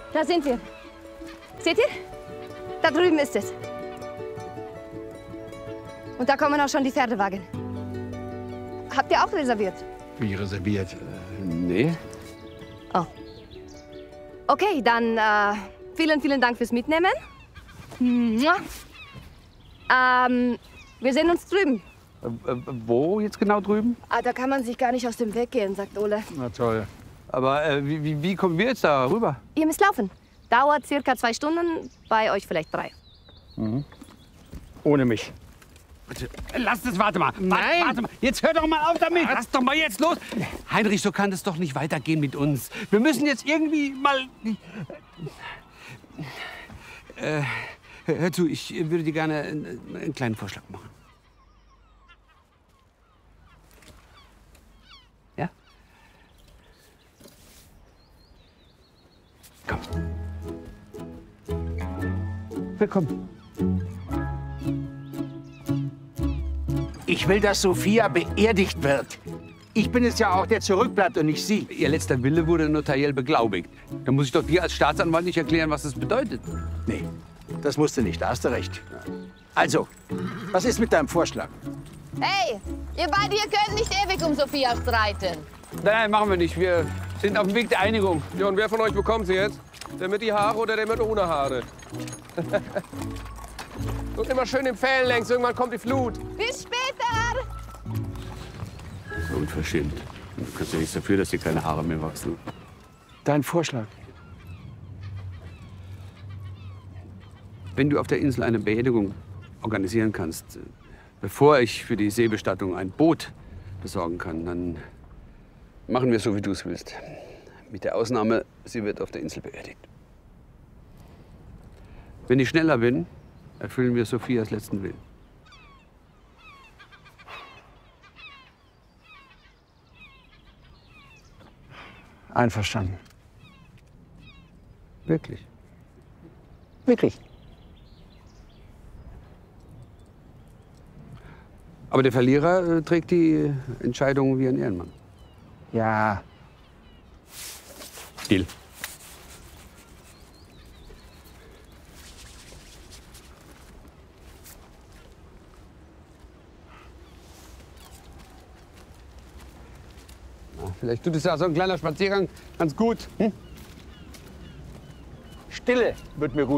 Da sind wir. Seht ihr? Da drüben ist es. Und da kommen auch schon die Pferdewagen. Habt ihr auch reserviert? Wie reserviert? Nee. Oh. Okay, dann vielen Dank fürs Mitnehmen. Wir sehen uns drüben. Wo jetzt genau drüben? Ah, da kann man sich gar nicht aus dem Weg gehen, sagt Ole. Na toll. Aber wie kommen wir jetzt da rüber? Ihr müsst laufen. Dauert circa 2 Stunden, bei euch vielleicht 3. Mhm. Ohne mich. Bitte, lass es, warte mal. Nein! Warte mal. Jetzt hör doch mal auf damit. Was? Lass doch mal jetzt los. Heinrich, so kann es doch nicht weitergehen mit uns. Wir müssen jetzt irgendwie mal... hör zu, ich würde dir gerne einen kleinen Vorschlag machen. Ja? Komm. Willkommen. Ich will, dass Sophia beerdigt wird. Ich bin es ja auch, der zurückbleibt und nicht Sie. Ihr letzter Wille wurde notariell beglaubigt. Da muss ich doch dir als Staatsanwalt nicht erklären, was das bedeutet. Nee, das musst du nicht, da hast du recht. Also, was ist mit deinem Vorschlag? Hey, ihr beide, ihr könnt nicht ewig um Sophia streiten. Nein, machen wir nicht. Wir sind auf dem Weg der Einigung. Ja, und wer von euch bekommt sie jetzt? Der mit die Haare oder der mit ohne Haare? Und immer schön im Fell längs, irgendwann kommt die Flut. Bis später! Unverschämt. Du kannst ja nichts dafür, dass dir keine Haare mehr wachsen. Dein Vorschlag? Wenn du auf der Insel eine Beerdigung organisieren kannst, bevor ich für die Seebestattung ein Boot besorgen kann, dann machen wir so, wie du es willst. Mit der Ausnahme, sie wird auf der Insel beerdigt. Wenn ich schneller bin, erfüllen wir Sophias letzten Willen. Einverstanden. Wirklich? Wirklich? Aber der Verlierer trägt die Entscheidung wie ein Ehrenmann. Ja. Deal. Vielleicht tut es ja so ein kleiner Spaziergang ganz gut. Hm? Stille wird mir gut.